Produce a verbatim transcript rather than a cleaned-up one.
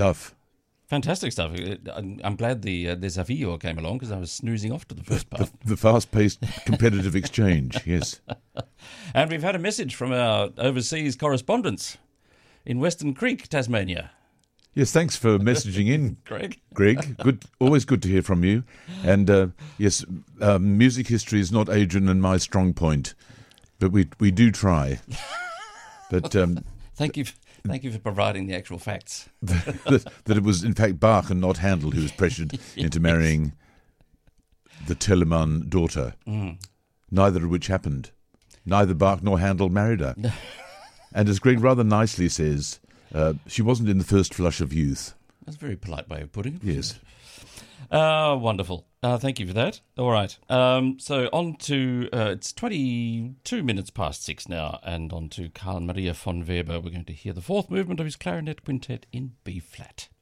Stuff. Fantastic stuff. I'm I'm glad the uh, the Desafio came along because I was snoozing off to the first part. The, the fast-paced competitive exchange, yes. And we've had a message from our overseas correspondents in Western Creek, Tasmania. Yes, thanks for messaging in, Greg. Greg. Good, always good to hear from you. And uh, yes, uh, music history is not Adrian and my strong point, but we we do try. But um, Thank you. Thank you for providing the actual facts. that, that it was in fact Bach and not Handel who was pressured into marrying the Telemann daughter, mm. neither of which happened. Neither Bach nor Handel married her. And as Greg rather nicely says, uh, she wasn't in the first flush of youth. That's a very polite way of putting it. Yes. Uh, wonderful. Uh, thank you for that. All right. Um, so on to, uh, it's twenty-two minutes past six now, and on to Carl Maria von Weber. We're going to hear the fourth movement of his clarinet quintet in B-flat.